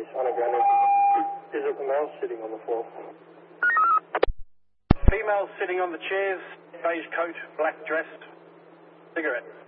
on the ground. Is it the male sitting on the floor? Female sitting on the chairs, beige coat, black dress, cigarette.